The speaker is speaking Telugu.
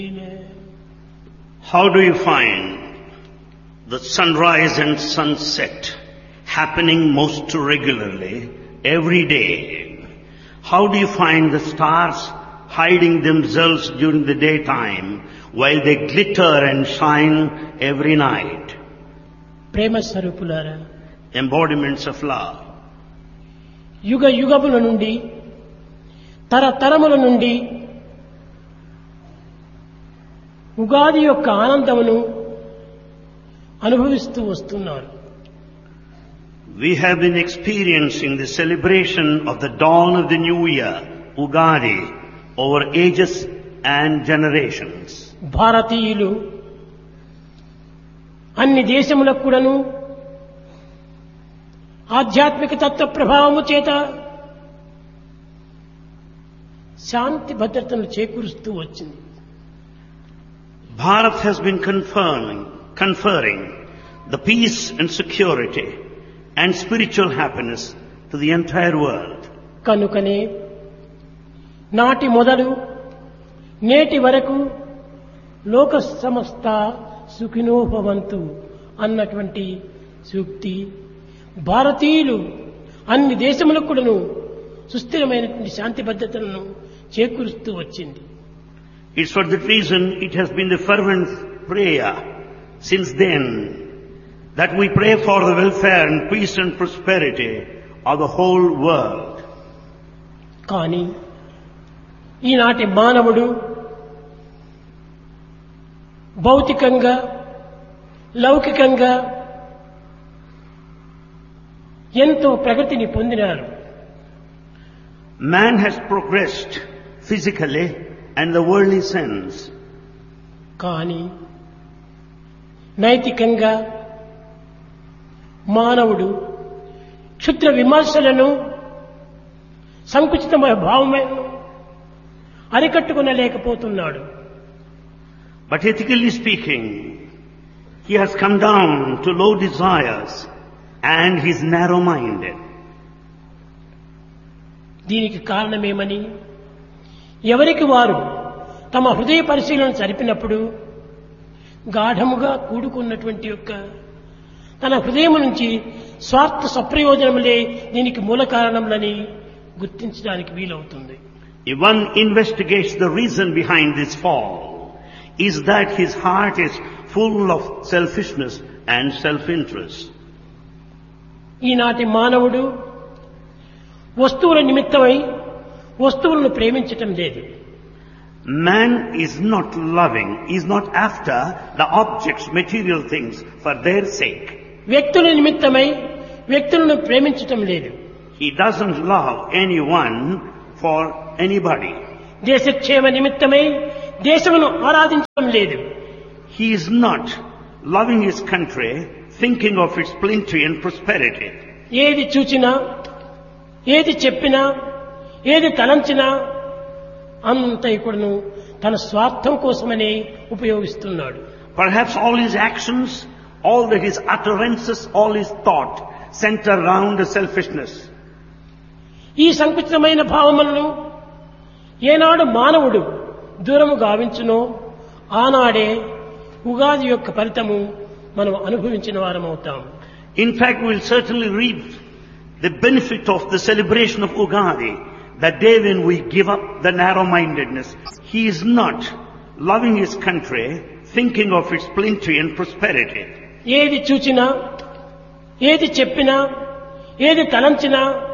How do you find the sunrise and sunset happening most regularly every day? How do you find the stars hiding themselves during the daytime while they glitter and shine every night? ప్రేమ స్వరూపులారా, Embodiments of love. యుగ యుగముల నుండి తరతరముల నుండి ఉగాది యొక్క ఆనందమును అనుభవిస్తూ వస్తున్నారు. We have been experiencing the celebration of the dawn of the new year, Ugadi, over ages and generations. భారతీయులు అన్ని దేశములకు కూడాను ఆధ్యాత్మిక తత్వ ప్రభావము చేత శాంతి భద్రతను చేకూరుస్తూ వచ్చింది. Bharat has been conferring the peace and security and spiritual happiness to the entire world. కనుకనే నాటి మొదలు నేటి వరకు లోక సమస్త సుఖినో భవంతు అన్నటువంటి సూక్తి భారతీయులు అన్ని దేశములకు కూడాను సుస్థిరమైనటువంటి శాంతి భద్రతలను చేకూరుస్తూ వచ్చింది. It's for that reason it has been the fervent prayer since then that we pray for the welfare and peace and prosperity of the whole world. కానీ ఈనాటి మానవుడు భౌతికంగా లౌకికంగా ఎంతో ప్రగతిని పొందినారు. Man has progressed physically and the worldly sense. కానీ నైతికంగా మానవుడు క్షుద్ర విమర్శలను సంకుచితమైన భావములను అరికట్టుకొనలేకపోతున్నాడు. But ethically speaking, he has come down to low desires and he is narrow-minded. దీనికి కారణమేమని ఎవరికి వారు తమ హృదయ పరిశీలన జరిపినప్పుడు గాఢముగా కూడుకున్నటువంటి యొక్క తన హృదయం నుంచి స్వార్థ సప్రయోజనములే దీనికి మూల కారణములని గుర్తించడానికి వీలవుతుంది. If one investigates the reason behind this fall, is that his heart is full of selfishness and self-interest. ఈనాటి మానవుడు వస్తువుల నిమిత్తమై వస్తువులను ప్రేమించటం లేదు. Man is not loving, is not after the objects, material things for their sake. వ్యక్తుల నిమిత్తమై వ్యక్తులను ప్రేమించటం లేదు. He doesn't love anyone for anybody. దేశక్షేమ నిమిత్తమై దేశమును ఆరాధించడం లేదు. He is not loving his country, thinking of its plenty and prosperity. ఏది చూచినా, ఏది చెప్పినా, ఏది తలంచినా అంతా ఇక్కడను తన స్వార్థం కోసమనే ఉపయోగిస్తున్నాడు. Perhaps all his actions, all that his utterances, all his thought center around the selfishness. ఈ సంకుచితమైన భావములను ఏనాడు మానవుడు దూరము గావించునో ఆనాడే ఉగాది యొక్క ఫలితము మనం అనుభవించిన వారమవుతాం. In fact, we will certainly reap the benefit of the celebration of Ugadi, that day when we give up the narrow-mindedness. He is not loving his country, thinking of its plenty and prosperity. ఏది చూచినా, ఏది చెప్పినా, ఏది తలంచినా